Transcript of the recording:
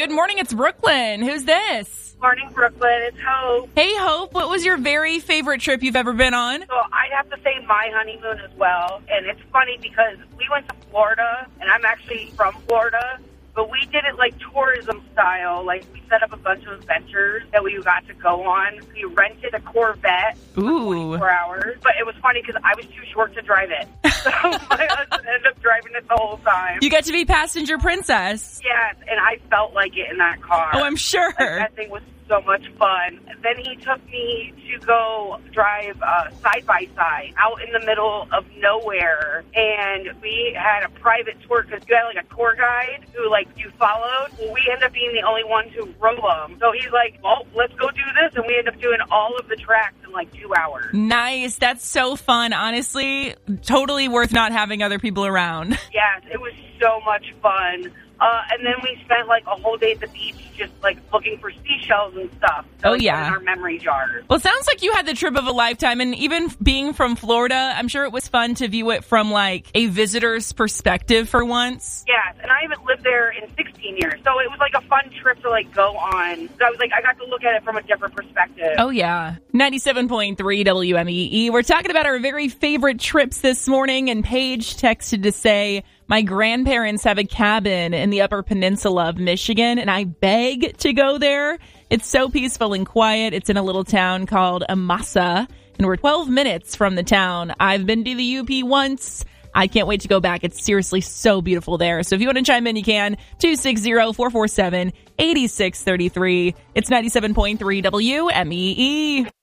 Good morning, it's Brooklyn. Who's this? Morning, Brooklyn. It's Hope. Hey, Hope. What was your very favorite trip you've ever been on? So I'd have to say my honeymoon as well. And it's funny because we went to Florida, and I'm actually from Florida, but we did it like tourism style. Like, we set up a bunch of adventures that we got to go on. We rented a Corvette for 24 hours. But it was funny because I was too short to drive it. So my husband ended up driving it the whole time. You got to be passenger princess. Yes, and I felt like it in that car. Oh, I'm sure. Like, that thing was so much fun. Then he took me to go drive side-by-side out in the middle of nowhere, and we had a private tour because you had like a tour guide who like you followed. Well, we ended up being the only ones who rode them. So he's like, well, let's go do this, and we ended up doing all of the tracks in like 2 hours. Nice. That's so fun. Honestly, totally worth not having other people around. Yes, it was so much fun. And then we spent like a whole day at the beach just like looking for seashells and stuff. So oh, yeah. In our memory jars. Well, it sounds like you had the trip of a lifetime. And even being from Florida, I'm sure it was fun to view it from like a visitor's perspective for once. Yes, and I haven't lived there in 16 years. So it was like a fun trip to like go on. So I was like, I got to look at it from a different perspective. Oh, yeah. 97.3 WMEE. We're talking about our very favorite trips this morning. And Paige texted to say, my grandparents have a cabin in the Upper Peninsula of Michigan, and I beg to go there. It's so peaceful and quiet. It's in a little town called Amasa, and we're 12 minutes from the town. I've been to the UP once. I can't wait to go back. It's seriously so beautiful there. So if you want to chime in, you can. 260-447-8633. It's 97.3 WMEE.